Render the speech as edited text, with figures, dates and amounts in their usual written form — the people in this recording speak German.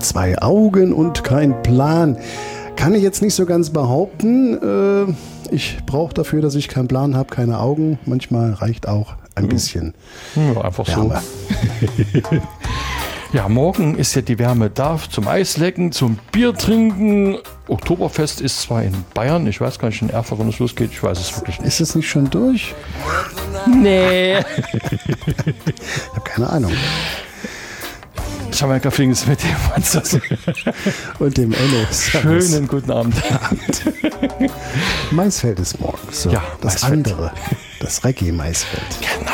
2 Augen und kein Plan. Kann ich jetzt nicht so ganz behaupten. Ich brauche dafür, dass ich keinen Plan habe, keine Augen. Manchmal reicht auch ein bisschen Ja, einfach Wärme. so. Ja, morgen ist ja die Wärme da zum Eislecken, zum Bier trinken. Oktoberfest ist zwar in Bayern, ich weiß gar nicht in Erfurt, wann es losgeht, ich weiß es wirklich nicht. Ist es nicht schon durch? Nee. Ich habe keine Ahnung. Jamaika Flings mit dem Franzose. Und dem Enno. Schönen guten Abend. Maisfeld ist morgen. So, Ja, das Maisfeld. andere. Das Reggae-Maisfeld. Genau.